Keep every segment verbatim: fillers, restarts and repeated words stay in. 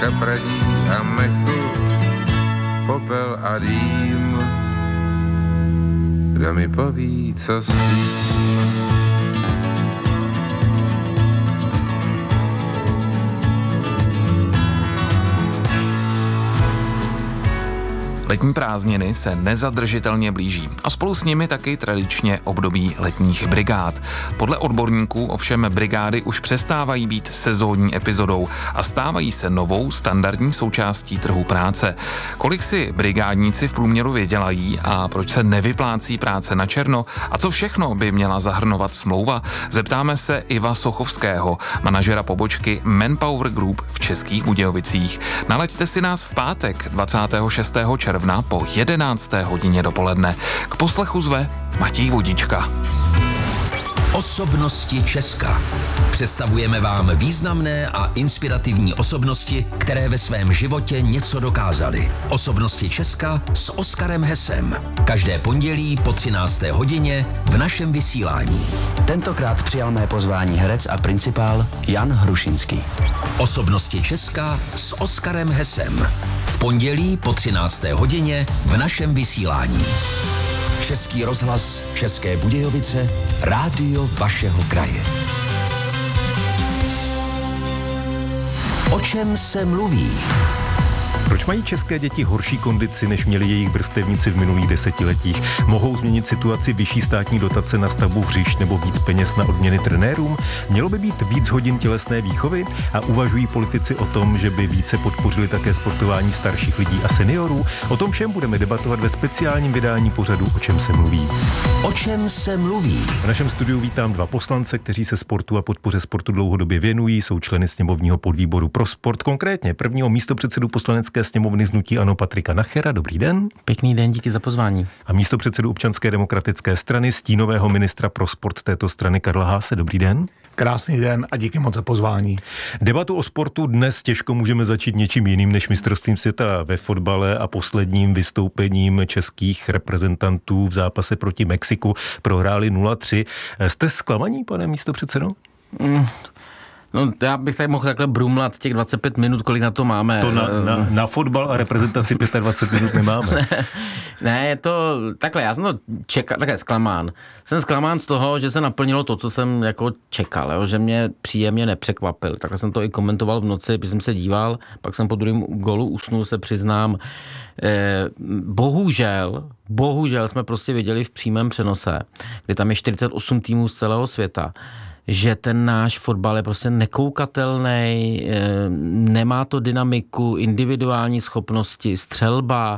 kapradí a mechu, popel a dým. Kdo mi poví, co s tím? Letní prázdniny se nezadržitelně blíží a spolu s nimi taky tradičně období letních brigád. Podle odborníků ovšem brigády už přestávají být sezónní epizodou a stávají se novou standardní součástí trhu práce. Kolik si brigádníci v průměru vydělají a proč se nevyplácí práce na černo a co všechno by měla zahrnovat smlouva, zeptáme se Iva Sochovského, manažera pobočky Manpower Group v Českých Budějovicích. Nalaďte si nás v pátek dvacátého šestého června po jedenácté hodině dopoledne. K poslechu zve Matěj Vodička. Osobnosti Česka. Představujeme vám významné a inspirativní osobnosti, které ve svém životě něco dokázaly. Osobnosti Česka s Oskarem Hesem. Každé pondělí po třinácté hodině v našem vysílání. Tentokrát přijal mé pozvání herec a principál Jan Hrušinský. Osobnosti Česka s Oskarem Hesem. V pondělí po třinácté hodině v našem vysílání. Český rozhlas, České Budějovice, rádio vašeho kraje. O čem se mluví? Proč mají české děti horší kondici, než měli jejich vrstevníci v minulých desetiletích? Mohou změnit situaci vyšší státní dotace na stavbu hřišť nebo víc peněz na odměny trenérům? Mělo by být víc hodin tělesné výchovy? A uvažují politici o tom, že by více podpořili také sportování starších lidí a seniorů? O tom všem budeme debatovat ve speciálním vydání pořadu O čem se mluví. O čem se mluví? V našem studiu vítám dva poslance, kteří se sportu a podpoře sportu dlouhodobě věnují, jsou členy sněmovního podvýboru pro sport, konkrétně prvního místopředsedu poslanecké sněmovny z hnutí ANO Patrika Nachera. Dobrý den. Pěkný den, díky za pozvání. A místopředsedu Občanské demokratické strany, stínového ministra pro sport této strany Karla Haase. Dobrý den. Krásný den a díky moc za pozvání. Debatu o sportu dnes těžko můžeme začít něčím jiným než mistrovstvím světa ve fotbale a posledním vystoupením českých reprezentantů v zápase proti Mexiku. Prohráli nula tři. Jste zklamaní, pane místopředsedo? Mm. No, já bych tady mohl takhle brumlat těch dvacet pět minut, kolik na to máme. To na, na, na fotbal a reprezentaci dvacet pět minut nemáme. Ne, je to takhle, já jsem to čekal, takhle zklamán. Jsem zklamán z toho, že se naplnilo to, co jsem jako čekal, jo, že mě příjemně nepřekvapil. Takhle jsem to i komentoval v noci, když jsem se díval, pak jsem po druhém golu usnul, se přiznám. Eh, bohužel, bohužel jsme prostě viděli v přímém přenose, kdy tam je čtyřicet osm týmů z celého světa, že ten náš fotbal je prostě nekoukatelný, nemá to dynamiku, individuální schopnosti, střelba,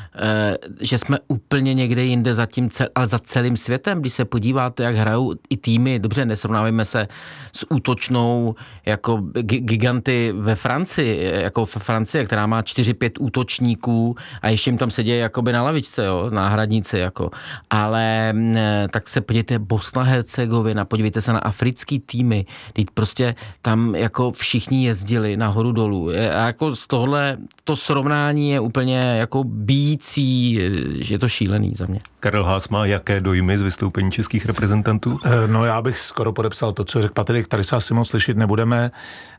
že jsme úplně někde jinde za tím, ale za celým světem, když se podíváte, jak hrajou i týmy, dobře, nesrovnávejme se s útočnou jako giganty ve Francii, jako v Francii, která má čtyři pět útočníků a ještě jim tam sedí jakoby na lavičce, jo, náhradníci, jako. Ale tak se podívejte, Bosna Hercegovina, podívejte se na africký týmy, teď prostě tam jako všichni jezdili nahoru dolů. A jako z tohle, to srovnání je úplně jako bíjící, že je to šílený za mě. Karel Haas má jaké dojmy z vystoupení českých reprezentantů? No já bych skoro podepsal to, co řekl Patrik, tady se asi moc slyšet nebudeme.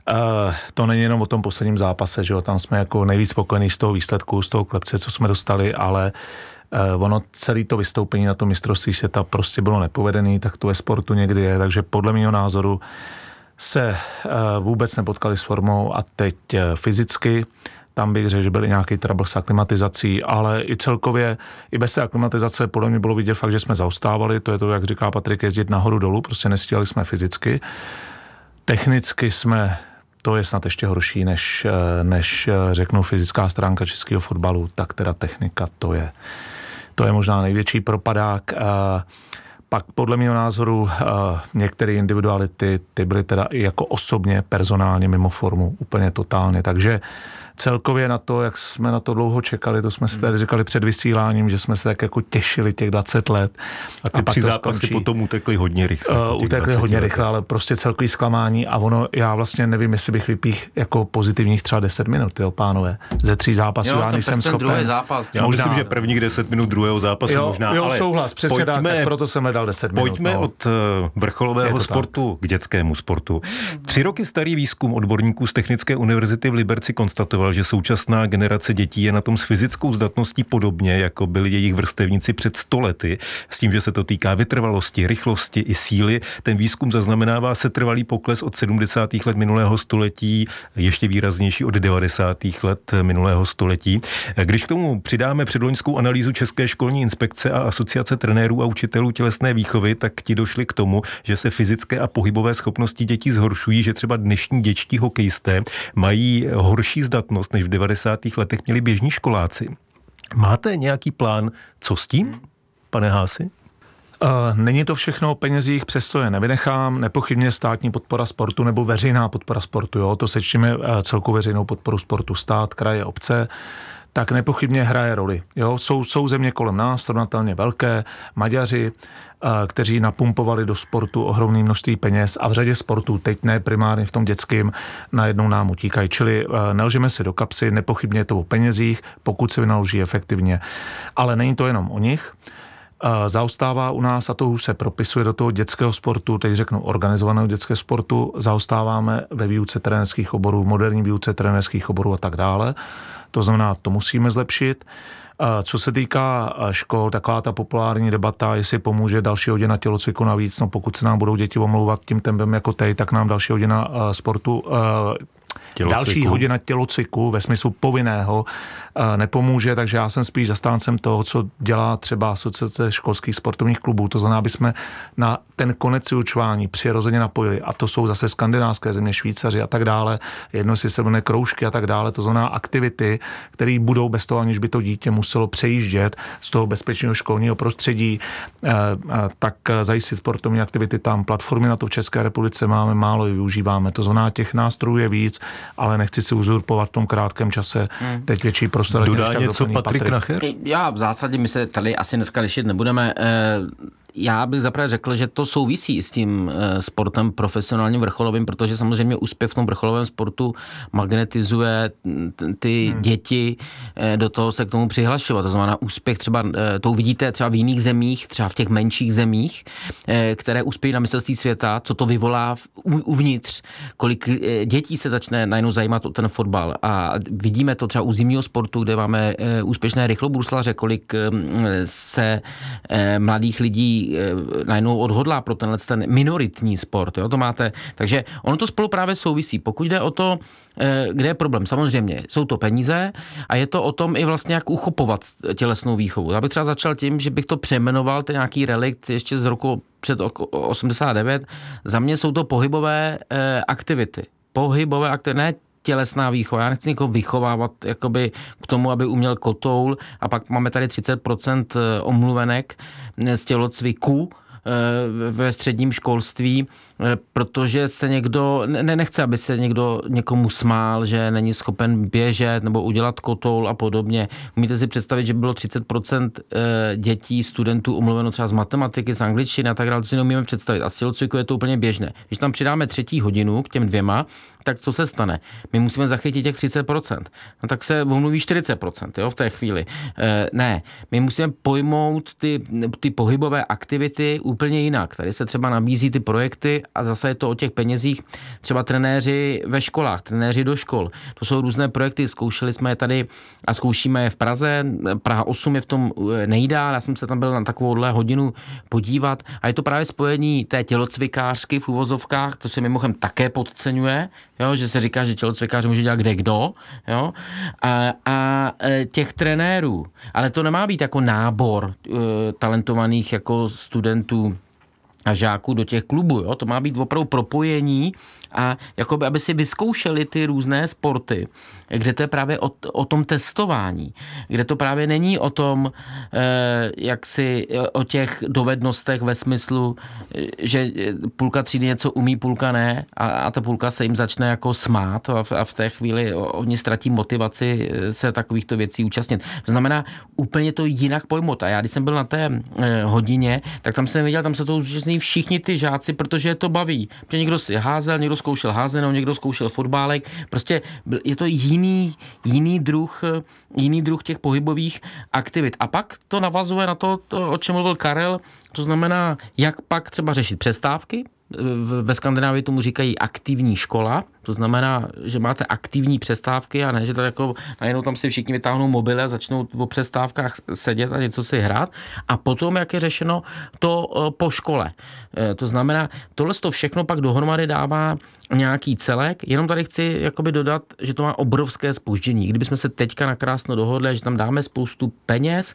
To není jenom o tom posledním zápase, že jo, tam jsme jako nejvíc spokojení z toho výsledku, z toho klepce, co jsme dostali, ale ono celé to vystoupení na to mistrovství světa prostě bylo nepovedený, tak to ve sportu někdy je, takže podle mého názoru se vůbec nepotkali s formou a teď fyzicky. Tam bych řekl, že byly nějaký trouble s aklimatizací, ale i celkově, i bez té aklimatizace podle mě bylo vidět fakt, že jsme zaostávali, to je to, jak říká Patrik, jezdit nahoru dolů, prostě nestíhali jsme fyzicky. Technicky jsme, to je snad ještě horší, než, než řeknu fyzická stránka českého fotbalu, tak teda technika, to je, to je možná největší propadák. Pak podle mého názoru některé individuality, ty byly teda i jako osobně, personálně mimo formu, úplně totálně, takže celkově na to, jak jsme na to dlouho čekali, to jsme si tady říkali před vysíláním, že jsme se tak jako těšili těch dvacet let. A ty a tři zápasy skončí. Potom utekly hodně rychle. Uh, utekly hodně rychle, ale prostě celkový zklamání a ono, já vlastně nevím, jestli bych vypích jako pozitivních třeba deset minut, jo, pánové. Ze tří zápasů jo, já nejsem ten schopen. Zápas, já možná, myslím, že prvních deset minut druhého zápasu jo, možná, jo, ale souhlas, přesně tak, tak, proto jsem hledal dal deset minut. Pojďme no. od vrcholového sportu tak. k dětskému sportu. Tři roky starý výzkum odborníků z Technické univerzity v Liberci konstatoval, že současná generace dětí je na tom s fyzickou zdatností podobně, jako byli jejich vrstevníci před sto lety, s tím, že se to týká vytrvalosti, rychlosti i síly. Ten výzkum zaznamenává setrvalý pokles od sedmdesátých let minulého století, ještě výraznější od devadesátých let minulého století. Když k tomu přidáme předloňskou analýzu České školní inspekce a asociace trenérů a učitelů tělesné výchovy, tak ti došli k tomu, že se fyzické a pohybové schopnosti dětí zhoršují, že třeba dnešní dětští hokejisté mají horší zdatnost, než v devadesátých letech měli běžní školáci. Máte nějaký plán, co s tím, pane Hási? Uh, není to všechno o penězích, přesto je nevynechám. Nepochybně státní podpora sportu nebo veřejná podpora sportu, jo? To sečtíme uh, celkou veřejnou podporu sportu, stát, kraje, obce, tak nepochybně hraje roli. Jo? Jsou, jsou země kolem nás, srovnatelně velké, Maďaři, uh, kteří napumpovali do sportu ohromné množství peněz a v řadě sportů, teď ne primárně v tom dětském, najednou nám utíkají. Čili uh, nelžeme si do kapsy, nepochybně je to o penězích, pokud se vynaloží efektivně. Ale není to jenom o nich. Zaostává u nás, a to už se propisuje do toho dětského sportu, teď řeknu organizovaného dětského sportu, zaostáváme ve výuce trenérských oborů, moderní výuce trenérských oborů a tak dále. To znamená, to musíme zlepšit. Co se týká škol, taková ta populární debata, jestli pomůže další hodina tělocviku navíc, no pokud se nám budou děti omlouvat tím tempem jako tej, tak nám další hodina sportu Tělocviku. Další hodina tělocviku ve smyslu povinného nepomůže, takže já jsem spíš zastáncem toho, co dělá třeba asociace školských sportovních klubů. To znamená, aby jsme na ten konec vyučování přirozeně napojili. A to jsou zase skandinávské země, Švýcaři a tak dále, jedno si se jmenuje kroužky a tak dále. To znamená aktivity, které budou bez toho, aniž by to dítě muselo přejíždět z toho bezpečného školního prostředí, tak zajistit sportovní aktivity tam. Platformy na to v České republice máme málo, i využíváme. To znamená, těch nástrojů je víc, ale nechci si uzurpovat v tom krátkém čase hmm. teď větší prostor. Dodá něco Patrik, Patrik Nacher? Já v zásadě, my se tady asi dneska lišit nebudeme. Já bych zaprvé řekl, že to souvisí s tím sportem profesionálním vrcholovým, protože samozřejmě úspěch v tom vrcholovém sportu magnetizuje ty hmm. děti do toho se k tomu přihlašovat. To znamená úspěch třeba, to uvidíte třeba v jiných zemích, třeba v těch menších zemích, které uspějí na mistrovství světa, co to vyvolá uvnitř, kolik dětí se začne najednou zajímat o ten fotbal. A vidíme to třeba u zimního sportu, kde máme úspěšné rychlobruslaře, kolik se mladých lidí najednou odhodlá pro tenhle ten minoritní sport. Jo? To máte. Takže ono to spolu právě souvisí. Pokud jde o to, kde je problém, samozřejmě jsou to peníze a je to o tom i vlastně, jak uchopovat tělesnou výchovu. Já bych třeba začal tím, že bych to přejmenoval, ten nějaký relikt ještě z roku před osmdesát devět. Za mě jsou to pohybové aktivity. Pohybové aktivity, ne tělesná výchova. Já nechci někoho vychovávat jakoby k tomu, aby uměl kotoul a pak máme tady třicet procent omluvenek z tělocviku ve středním školství, protože se někdo, ne, nechce, aby se někdo někomu smál, že není schopen běžet nebo udělat kotoul a podobně. Umíte si představit, že bylo třicet procent dětí, studentů omluveno třeba z matematiky, z angličtiny a tak dále, to si neumíme představit. A z tělocviku je to úplně běžné. Když tam přidáme třetí hodinu k těm dvěma, tak co se stane? My musíme zachytit těch třicet procent. No tak se omluví čtyřicet procent, jo, v té chvíli. E, ne, my musíme pojmout ty, ty pohybové aktivity úplně jinak. Tady se třeba nabízí ty projekty a zase je to o těch penězích. Třeba trenéři ve školách, trenéři do škol. To jsou různé projekty, zkoušeli jsme je tady a zkoušíme je v Praze. Praha osm je v tom nejdál. Já jsem se tam byl na takovouhle hodinu podívat a je to právě spojení té tělocvikářky v uvozovkách, to se mimochodem také podceňuje, jo, že se říká, že tělocvikář může dělat kde kdo, jo, a, a těch trenérů. Ale to nemá být jako nábor uh, talentovaných jako studentů a žáků do těch klubů, jo? To má být opravdu propojení a jakoby, aby si vyzkoušeli ty různé sporty, kde to je právě o, o tom testování, kde to právě není o tom, eh, jak si o těch dovednostech ve smyslu, že půlka třídy něco umí, půlka ne a, a ta půlka se jim začne jako smát a v, a v té chvíli oni ztratí motivaci se takovýchto věcí účastnit. To znamená úplně to jinak pojmout. A já, když jsem byl na té eh, hodině, tak tam jsem viděl, tam se to účastní chodí všichni ty žáci, protože je to baví. Protože někdo si házel, někdo zkoušel házenou, někdo zkoušel fotbálek. Prostě je to jiný, jiný druh, jiný druh těch pohybových aktivit. A pak to navazuje na to, to, o čem mluvil Karel, to znamená, jak pak třeba řešit přestávky. Ve Skandinávii tomu říkají aktivní škola, to znamená, že máte aktivní přestávky a ne, že to jako najednou tam si všichni vytáhnou mobily a začnou o přestávkách sedět a něco si hrát. A potom, jak je řešeno to po škole. To znamená, tohle to všechno pak dohromady dává nějaký celek. Jenom tady chci jakoby dodat, že to má obrovské zpoždění. Kdybychom se teďka nakrásno dohodli, že tam dáme spoustu peněz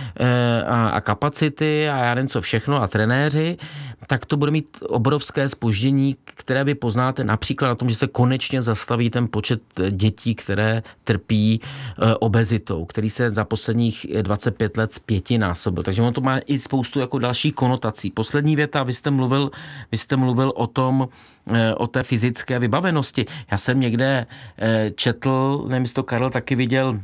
a, a kapacity a já nevím co všechno a trenéři, tak to bude mít obrovské zpoždění, které vy poznáte například na tom, že se konečně zastaví ten počet dětí, které trpí obezitou, který se za posledních dvacet pět let zpětinásobil. Takže ono to má i spoustu jako dalších konotací. Poslední věta, vy jste mluvil, vy jste mluvil o tom, o té fyzické vybavenosti. Já jsem někde četl, nevím, jestli to Karel taky viděl,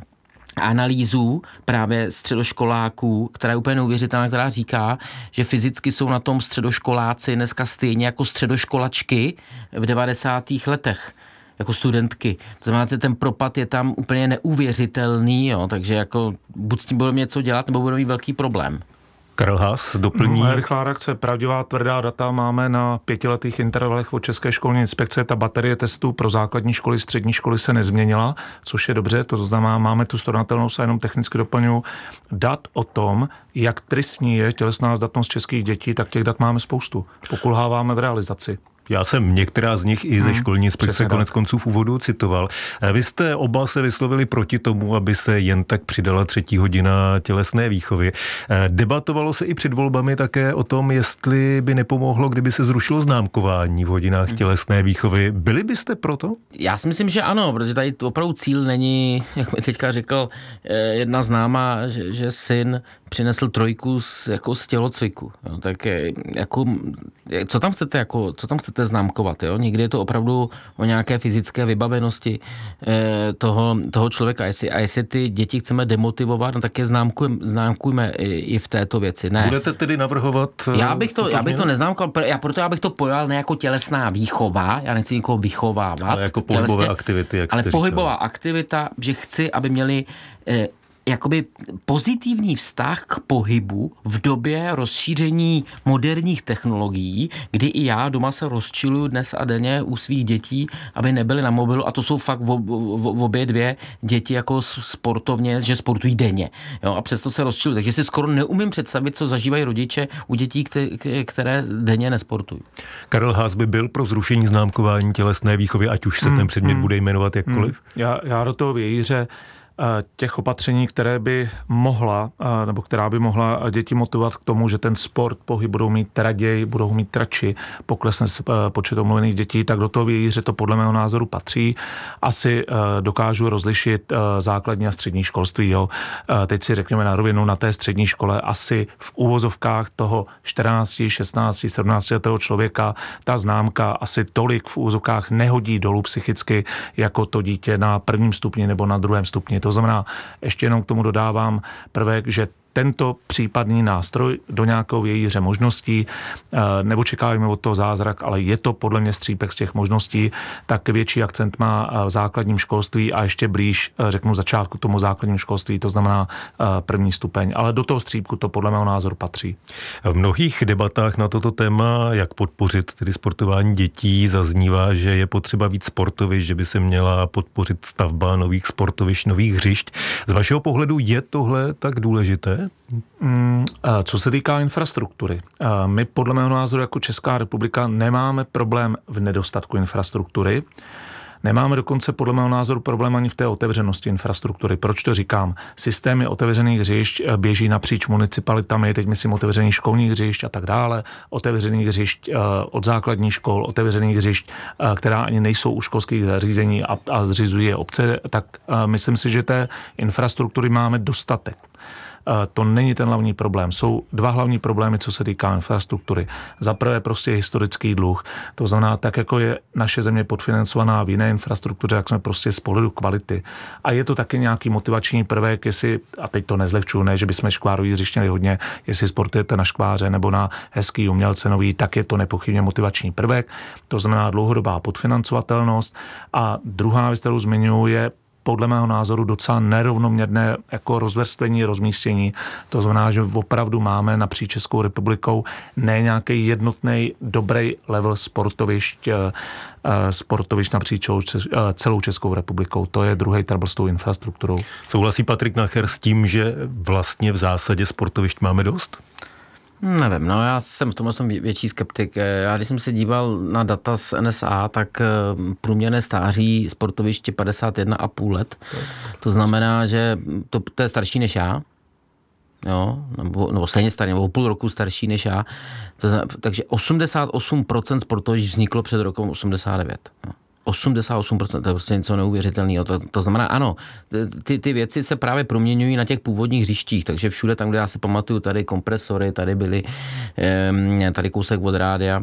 analýzu právě středoškoláků, která je úplně neuvěřitelná, která říká, že fyzicky jsou na tom středoškoláci dneska stejně jako středoškolačky v devadesátých letech. Jako studentky. To znamená, ten propad je tam úplně neuvěřitelný, jo, takže jako buď s tím budeme něco dělat, nebo budeme mít velký problém. Karel Haas doplní. No, rychlá reakce, pravdivá tvrdá data máme na pětiletých intervalech od České školní inspekce. Ta baterie testů pro základní školy, střední školy se nezměnila, což je dobře, to znamená, máme tu srovnatelnost a jenom technicky doplňuji dat o tom, jak tristní je tělesná zdatnost českých dětí, tak těch dat máme spoustu. Pokulháváme v realizaci. Já jsem některá z nich i ze školní inspekce konec konců v úvodu citoval. Vy jste oba se vyslovili proti tomu, aby se jen tak přidala třetí hodina tělesné výchovy. Debatovalo se i před volbami také o tom, jestli by nepomohlo, kdyby se zrušilo známkování v hodinách tělesné výchovy. Byli byste proto? Já si myslím, že ano, protože tady opravdu cíl není, jak mi teďka řekl jedna známá, že, že syn přinesl trojku z, jako z tělocviku. Jo, tak jako, co tam chcete, jako, co tam chcete známkovat, jo? Někdy je to opravdu o nějaké fyzické vybavenosti eh, toho, toho člověka. A jestli, a jestli ty děti chceme demotivovat, no tak je známkujeme, známkujeme i, i v této věci. Ne. Budete tedy navrhovat? Já bych to, já bych to neznámkoval, já, proto já bych to pojal ne jako tělesná výchova, já nechci nikoho vychovávat. Ale jako pohybové tělesně, aktivity, jak ale jste pohybová říkal. aktivita, že chci, aby měli eh, jakoby pozitivní vztah k pohybu v době rozšíření moderních technologií, kdy i já doma se rozčiluju dnes a denně u svých dětí, aby nebyly na mobilu, a to jsou fakt v, v, v obě dvě děti jako sportovně, že sportují denně. Jo, a přesto se rozčiluju. Takže si skoro neumím představit, co zažívají rodiče u dětí, které denně nesportují. Karel Haas by byl pro zrušení známkování tělesné výchovy, ať už se hmm, ten předmět hmm, bude jmenovat jakkoliv? Hmm. Já, já do toho vějíře těch opatření, které by mohla, nebo která by mohla děti motivovat k tomu, že ten sport, pohyb budou mít raději, budou mít radši, poklesne počet omluvených dětí, tak do toho vějíře to podle mého názoru patří. Asi dokážu rozlišit základní a střední školství. Jo. Teď si řekněme na rovinu, na té střední škole asi v úvozovkách toho čtrnáct, šestnáct, sedmnáct letého člověka ta známka asi tolik v úvozovkách nehodí dolů psychicky, jako to dítě na prvním stupni nebo na druhém stupni. To znamená, ještě jenom k tomu dodávám prvek, že tento případný nástroj do nějakého vějíře možností, neočekáváme od toho zázrak, ale je to podle mě střípek z těch možností, tak větší akcent má v základním školství a ještě blíž, řeknu začátku tomu základním školství, to znamená první stupeň. Ale do toho střípku to podle mého názoru patří. V mnohých debatách na toto téma, jak podpořit tedy sportování dětí, zaznívá, že je potřeba víc sportovišť, že by se měla podpořit stavba nových sportovišť, nových hřišť. Z vašeho pohledu je tohle tak důležité? Co se týká infrastruktury, my podle mého názoru jako Česká republika nemáme problém v nedostatku infrastruktury. Nemáme dokonce podle mého názoru problém ani v té otevřenosti infrastruktury. Proč to říkám? Systémy otevřených hřišť běží napříč municipalitami, teď myslím otevřených školních hřišť a tak dále, otevřených hřišť od základních škol, otevřených hřišť, která ani nejsou u školských zařízení a, a zřizují je obce, tak myslím si, že té infrastruktury máme dostatek. To není ten hlavní problém. Jsou dva hlavní problémy, co se týká infrastruktury. Za prvé prostě historický dluh. To znamená, tak jako je naše země podfinancovaná v jiné infrastruktuře, jak jsme prostě z pohledu kvality. A je to taky nějaký motivační prvek, jestli, a teď to nezlehčuju, ne, že bychom škvárový hřišť měli hodně, jestli sportujete na škváře nebo na hezký umělce nový, tak je to nepochybně motivační prvek. To znamená dlouhodobá podfinancovatelnost. A druhá věc, kterou zmiňuji, je podle mého názoru docela nerovnoměrné jako rozvrstvení, rozmístění. To znamená, že opravdu máme napříč Českou republikou ne nějaký jednotný dobrý level sportovišť, sportovišť napříč celou Českou republikou. To je druhý trouble s tou infrastrukturou. Souhlasí Patrik Nacher s tím, že vlastně v zásadě sportovišť máme dost? Nevím, no já jsem v tomhle tom větší skeptik. Já když jsem se díval na data z N S A, tak průměrné stáří sportoviště padesát jedna a půl let. To znamená, že to, to je starší než já. Jo, nebo, nebo stejně starý, nebo půl roku starší než já. To znamená, takže osmdesát osm procent sportovišť vzniklo před rokem osmdesát devět. Jo. osmdesát osm procent, to je prostě něco neuvěřitelného. To, to znamená, ano, ty, ty věci se právě proměňují na těch původních hřištích, takže všude tam, kde já si pamatuju, tady kompresory, tady byly, tady kousek od rádia,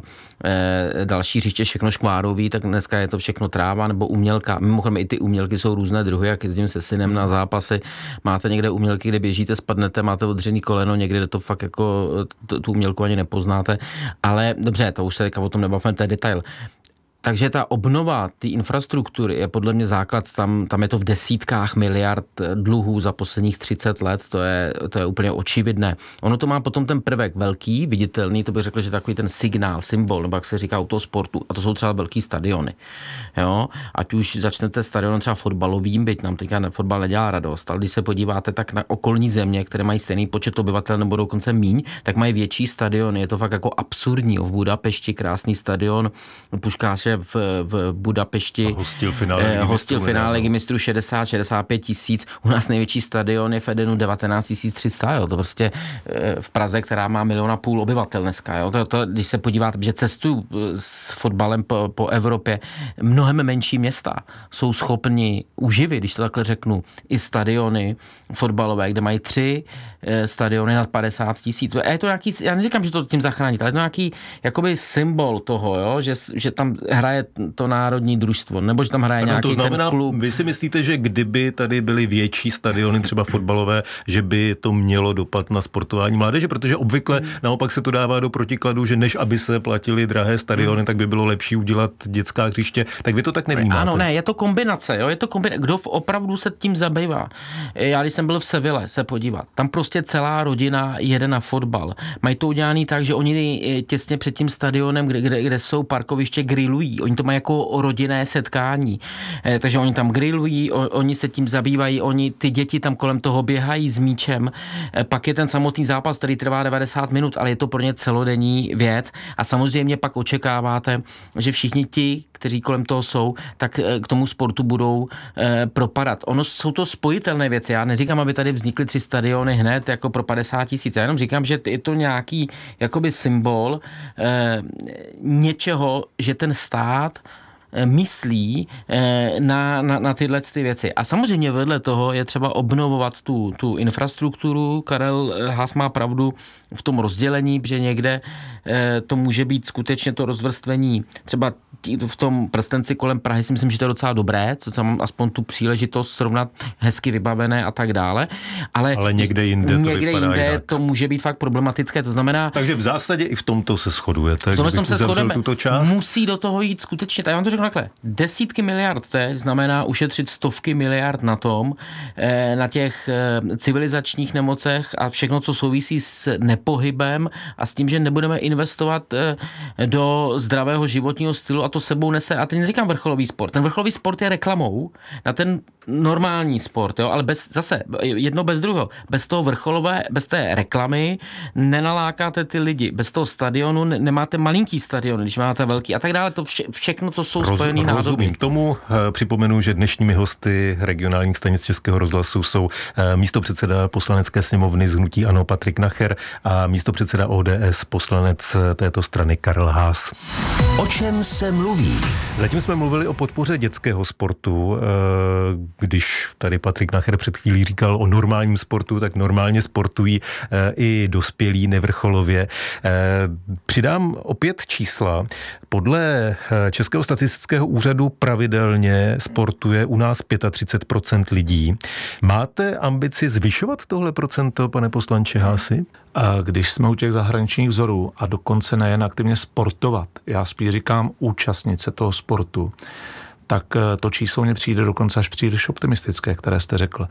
další hřiště, všechno škvárový, tak dneska je to všechno tráva nebo umělka. Mimochodem i ty umělky jsou různé druhy, jak jezdím se synem na zápasy, máte někde umělky, kde běžíte, spadnete, máte odřený koleno, někde to fakt jako tu umělku ani nepoznáte, ale dobře, to už se teďka o tom nebavíme, to je detail. Takže ta obnova té infrastruktury je podle mě základ, tam, tam je to v desítkách miliard dluhů za posledních třicet let, to je, to je úplně očividné. Ono to má potom ten prvek velký, viditelný, to bych řekl, že takový ten signál, symbol, nebo jak se říká u toho sportu, a to jsou třeba velký stadiony. Jo? Ať už začnete stadionem třeba fotbalovým, byť nám teďka fotbal nedělá radost, ale když se podíváte tak na okolní země, které mají stejný počet obyvatel nebo dokonce míň, tak mají větší stadiony, je to fakt jako absurdní. V Budapešti krásný stadion, Puškáše v, v Budapešti hostil finále, eh, hostil finále Ligy mistrů šedesát šedesát pět tisíc. U nás největší stadion je v Edenu devatenáct tisíc tři sta, jo. To prostě eh, v Praze, která má milion a půl obyvatel dneska, jo. To, to, když se podíváte, že cestuju s fotbalem po, po Evropě, mnohem menší města jsou schopni uživit, když to takhle řeknu, i stadiony fotbalové, kde mají tři eh, stadiony nad padesát tisíc. A je to nějaký, já neříkám, že to tím zachránit, ale je to nějaký jakoby symbol toho, jo, že, že tam hraje to národní družstvo, nebo že tam hraje ano, nějaký to znamená, ten klub. Vy si myslíte, že kdyby tady byly větší stadiony, třeba fotbalové, že by to mělo dopad na sportování mládeže, protože obvykle hmm. naopak se to dává do protikladu, že než aby se platily drahé stadiony, hmm. tak by bylo lepší udělat dětská hřiště. Tak vy to tak nevnímáte? Ano, ne, je to kombinace, jo, je to kombinace. Kdo opravdu se tím zabývá? Já když jsem byl v Seville se podívat, tam prostě celá rodina jede na fotbal. Mají to udělané tak, že oni těsně před tím stadionem, kde, kde, kde jsou parkoviště, grillují. Oni to mají jako rodinné setkání. Eh, takže oni tam grillují, o, oni se tím zabývají, oni, ty děti tam kolem toho běhají s míčem. Eh, pak je ten samotný zápas, který trvá devadesát minut, ale je to pro ně celodenní věc. A samozřejmě pak očekáváte, že všichni ti, kteří kolem toho jsou, tak eh, k tomu sportu budou eh, propadat. Ono jsou to spojitelné věci. Já neříkám, aby tady vznikly tři stadiony hned jako pro padesát tisíc. Já jenom říkám, že je to nějaký jakoby symbol eh, něčeho, že ten stát myslí na, na, na tyhle ty věci. A samozřejmě vedle toho je třeba obnovovat tu, tu infrastrukturu. Karel Haas má pravdu v tom rozdělení, že někde to může být skutečně to rozvrstvení. Třeba v tom prstenci kolem Prahy si myslím, že to je docela dobré, co mám aspoň tu příležitost srovnat hezky vybavené a tak dále. Ale, Ale někde jinde to někde vypadá jinde jinak. to může být fakt problematické. To znamená... Takže v zásadě i v tomto se shodujete. V tomhle se shodujeme. Tuto část? Musí do toho jít skutečně, tak já vám to řeknu takhle, desítky miliard teď znamená ušetřit stovky miliard na tom, na těch civilizačních nemocech a všechno, co souvisí s nepohybem a s tím, že nebudeme investovat do zdravého životního stylu a to sebou nese, a teď neříkám vrcholový sport, ten vrcholový sport je reklamou na ten normální sport, jo, ale bez, zase jedno bez druhého, bez toho vrcholové, bez té reklamy nenalákáte ty lidi, bez toho stadionu nemáte malinký stadion, když máte velký a tak dále, to vše, všechno to jsou Roz, spojený nádoby. Rozumím tomu. Připomenu, že dnešními hosty regionálních stanic Českého rozhlasu jsou místopředseda Poslanecké sněmovny z hnutí ANO Patrik Nacher a místopředseda O D S poslanec této strany Karel Haas. O čem se mluví? Zatím jsme mluvili o podpoře dětského sportu. Když tady Patrik Nacher před chvílí říkal o normálním sportu, tak normálně sportují i dospělí nevrcholově. Přidám opět čísla. Podle Českého statistického úřadu pravidelně sportuje u nás třicet pět procent lidí. Máte ambici zvyšovat tohle procento, pane poslanče Haasi? Když jsme u těch zahraničních vzorů a dokonce nejen aktivně sportovat, já spíš říkám účastnit se toho sportu, tak to číslo mě přijde dokonce až příliš optimistické, které jste řekl.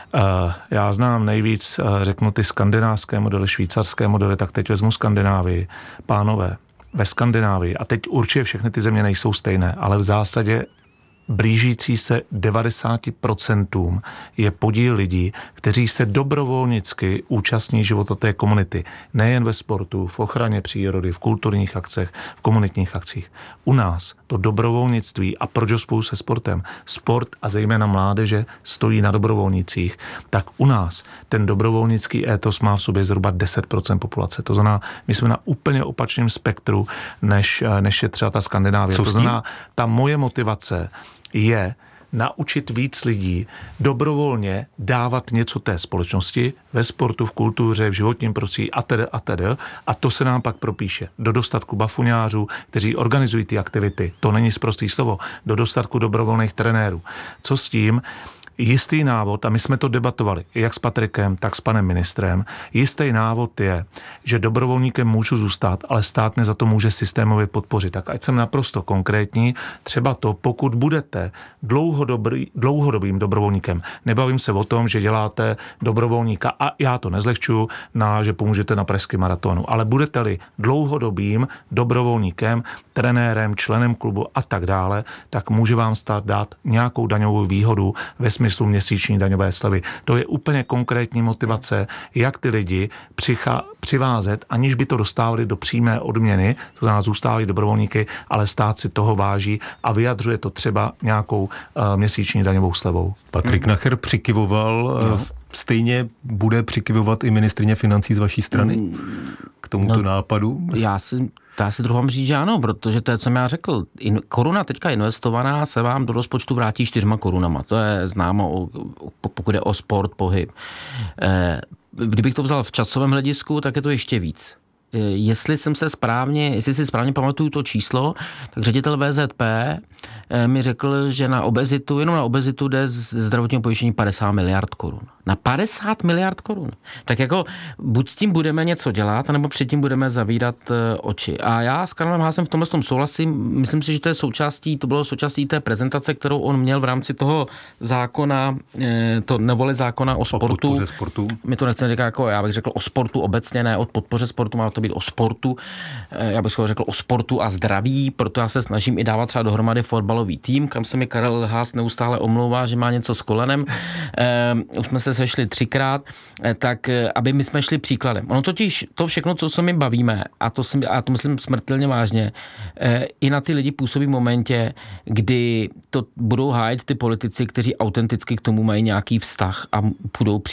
Já znám nejvíc, řeknu ty skandinávské modely, švýcarské modely, tak teď vezmu Skandinávii. Pánové, ve Skandinávii, a teď určitě všechny ty země nejsou stejné, ale v zásadě blížící se devadesát procent je podíl lidí, kteří se dobrovolnicky účastní života té komunity. Nejen ve sportu, v ochraně přírody, v kulturních akcech, v komunitních akcích. U nás to dobrovolnictví, a proč spolu se sportem, sport a zejména mládeže stojí na dobrovolnicích, tak u nás ten dobrovolnický étos má v sobě zhruba deset procent populace. To znamená, my jsme na úplně opačném spektru, než, než je třeba ta Skandinávie. To znamená, ta moje motivace je naučit víc lidí dobrovolně dávat něco té společnosti ve sportu, v kultuře, v životním prostředí a tedy a tedy. A to se nám pak propíše do dostatku bafuňářů, kteří organizují ty aktivity. To není sprostý slovo. Do dostatku dobrovolných trenérů. Co s tím? Jistý návod, a my jsme to debatovali jak s Patrikem, tak s panem ministrem, jistý návod je, že dobrovolníkem můžu zůstat, ale stát mě za to může systémově podpořit. Tak ať jsem naprosto konkrétní, třeba to, pokud budete dlouhodobý, dlouhodobým dobrovolníkem, nebavím se o tom, že děláte dobrovolníka, a já to nezlehčuju, na, že pomůžete na pražském maratonu, ale budete-li dlouhodobým dobrovolníkem, trenérem, členem klubu a tak dále, tak může vám stát dát nějakou daňovou výhodu ve smyslu měsíční daňové slevy. To je úplně konkrétní motivace, jak ty lidi přichá, přivázet, aniž by to dostávali do přímé odměny, to znamená zůstávají dobrovolníky, ale stát si toho váží a vyjadřuje to třeba nějakou uh, měsíční daňovou slevou. Patrik Nacher přikyvoval, no. Stejně bude přikyvovat i ministryně financí z vaší strany k tomuto no, nápadu? Já si Já si druhám říct, že ano, protože to je, co já řekl. In, koruna teďka investovaná se vám do rozpočtu vrátí čtyřma korunama. To je známo, pokud je o sport, pohyb. Eh, kdybych to vzal v časovém hledisku, tak je to ještě víc. Eh, jestli jsem se správně, jestli si správně pamatuju to číslo, tak ředitel V Z P eh, mi řekl, že na obezitu, jenom na obezitu jde z zdravotního pojištění padesát miliard korun. Na padesát miliard korun. Tak jako buď s tím budeme něco dělat, nebo předtím budeme zavírat e, oči. A já s Karlem Hásem v tomhle tom souhlasím. Myslím si, že to je součástí, to bylo součástí té prezentace, kterou on měl v rámci toho zákona, e, to novely zákona o sportu. O podpoře sportu. My to nechceme říkat jako, já bych řekl o sportu obecně, ne o podpoře sportu, má to být o sportu. E, já bych řekl o sportu a zdraví, proto já se snažím i dávat třeba dohromady fotbalový tým, kam se mi Karel Haas neustále omlouvá, že má něco s kolenem. E, už jsme se sešli třikrát, tak aby my jsme šli příkladem. Ono totiž to všechno, co se my bavíme, a to, si, a to myslím smrtelně vážně, i na ty lidi působí v momentě, kdy to budou hájit ty politici, kteří autenticky k tomu mají nějaký vztah a budou